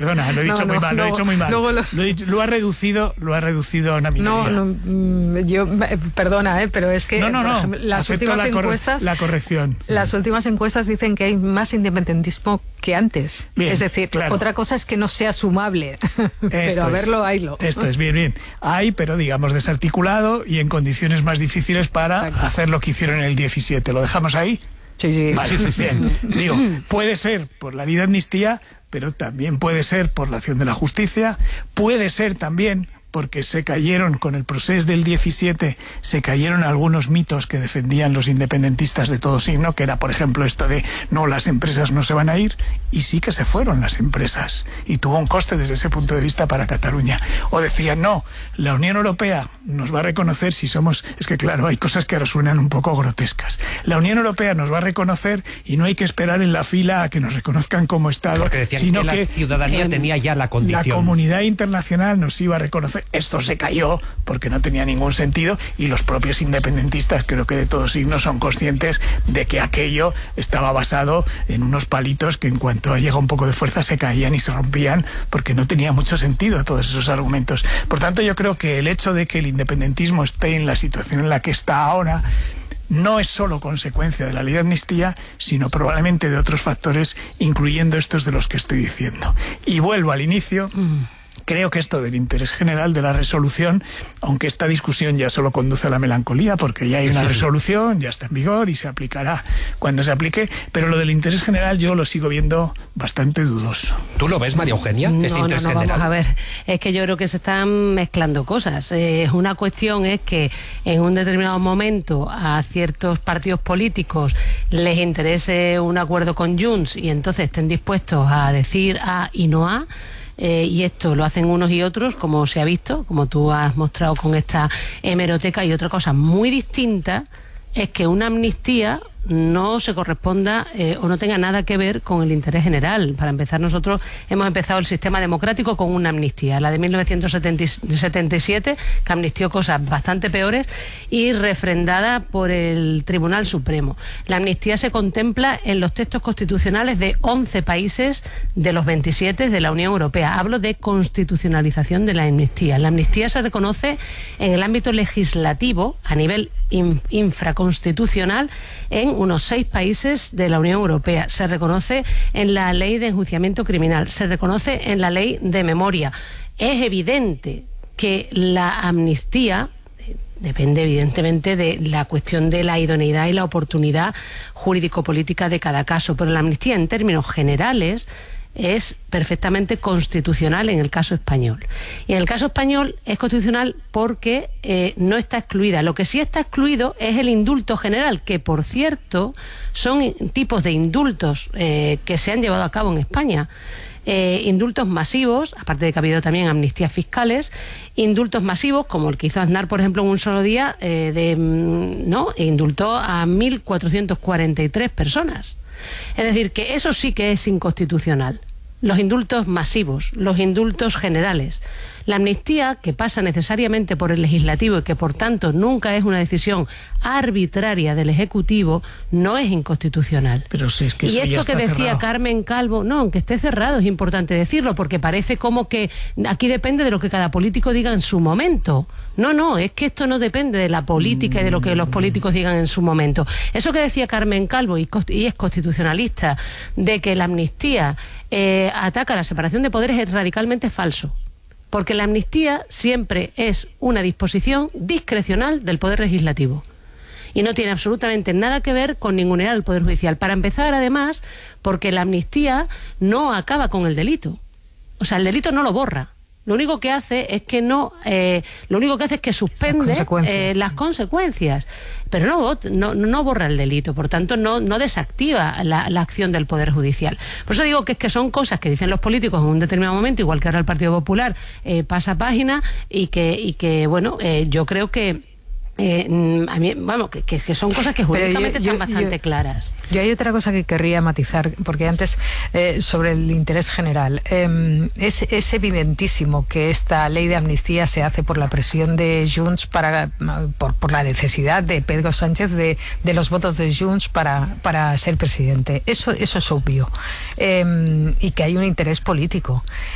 perdona, lo he dicho muy mal, lo he dicho muy mal. Lo ha reducido a una minoría. Perdona, pero es que por ejemplo, las últimas encuestas, la corrección. Las últimas encuestas dicen que hay más independentismo que antes. Bien, es decir, claro, otra cosa es que no sea sumable, pero a verlo, haylo. Esto es bien. Hay, pero digamos desarticulado y en condiciones más difíciles para hacer lo que hicieron en el 17. ¿Lo dejamos ahí? Sí. Vale, bien. Digo, puede ser por la ley de amnistía, pero también puede ser por la acción de la justicia, puede ser también porque se cayeron con el proceso del 17, se cayeron algunos mitos que defendían los independentistas de todo signo, que era, por ejemplo, esto de no, las empresas no se van a ir, y sí que se fueron las empresas, y tuvo un coste desde ese punto de vista para Cataluña. O decían, no, la Unión Europea nos va a reconocer si somos... Es que claro, hay cosas que ahora suenan un poco grotescas. La Unión Europea nos va a reconocer y no hay que esperar en la fila a que nos reconozcan como Estado, porque decían sino que la ciudadanía tenía ya la condición. La comunidad internacional nos iba a reconocer. Esto se cayó porque no tenía ningún sentido, y los propios independentistas, creo que de todos signos, son conscientes de que aquello estaba basado en unos palitos que en cuanto llega un poco de fuerza se caían y se rompían, porque no tenía mucho sentido todos esos argumentos. Por tanto, yo creo que el hecho de que el independentismo esté en la situación en la que está ahora no es solo consecuencia de la ley de amnistía, sino probablemente de otros factores, incluyendo estos de los que estoy diciendo. Y vuelvo al inicio. Creo que esto del interés general de la resolución, aunque esta discusión ya solo conduce a la melancolía, porque ya hay una resolución, ya está en vigor y se aplicará cuando se aplique, pero lo del interés general yo lo sigo viendo bastante dudoso. ¿Tú lo ves, María Eugenia? Ese interés general. Vamos a ver, es que yo creo que se están mezclando cosas. Una cuestión es que en un determinado momento a ciertos partidos políticos les interese un acuerdo con Junts y entonces estén dispuestos a decir A y no A. Y esto lo hacen unos y otros, como se ha visto, como tú has mostrado con esta hemeroteca. Y otra cosa muy distinta es que una amnistía no se corresponda o no tenga nada que ver con el interés general. Para empezar, nosotros hemos empezado el sistema democrático con una amnistía, la de 1977, que amnistió cosas bastante peores y refrendada por el Tribunal Supremo. La amnistía se contempla en los textos constitucionales de 11 países de los 27 de la Unión Europea. Hablo de constitucionalización de la amnistía. La amnistía se reconoce en el ámbito legislativo a nivel infraconstitucional en unos 6 países de la Unión Europea. Se reconoce en la ley de enjuiciamiento criminal, se reconoce en la ley de memoria. Es evidente que la amnistía depende evidentemente de la cuestión de la idoneidad y la oportunidad jurídico-política de cada caso, pero la amnistía en términos generales es perfectamente constitucional en el caso español. Y en el caso español es constitucional porque no está excluida. Lo que sí está excluido es el indulto general, que por cierto son tipos de indultos que se han llevado a cabo en España. Indultos masivos, aparte de que ha habido también amnistías fiscales, indultos masivos, como el que hizo Aznar, por ejemplo, en un solo día, indultó a 1.443 personas. Es decir, que eso sí que es inconstitucional. Los indultos masivos, los indultos generales. La amnistía, que pasa necesariamente por el legislativo y que por tanto nunca es una decisión arbitraria del Ejecutivo, no es inconstitucional. Pero si es que y eso ya esto que está decía cerrado. Carmen Calvo, no, aunque esté cerrado es importante decirlo, porque parece como que aquí depende de lo que cada político diga en su momento. No, es que esto no depende de la política y de lo que los políticos digan en su momento. Eso que decía Carmen Calvo, y es constitucionalista, de que la amnistía ataca la separación de poderes, es radicalmente falso. Porque la amnistía siempre es una disposición discrecional del Poder Legislativo. Y no tiene absolutamente nada que ver con ningunear al Poder Judicial. Para empezar, además, porque la amnistía no acaba con el delito. O sea, el delito no lo borra. Lo único que hace es que suspende las consecuencias, pero no borra el delito, por tanto no desactiva la acción del Poder Judicial. Por eso digo que es que son cosas que dicen los políticos en un determinado momento, igual que ahora el Partido Popular pasa página, y que yo creo que a mí, que son cosas que jurídicamente están bastante claras. Yo hay otra cosa que querría matizar, porque antes sobre el interés general, es evidentísimo que esta ley de amnistía se hace por la presión de Junts por la necesidad de Pedro Sánchez de los votos de Junts para ser presidente. Eso es obvio, y que hay un interés político.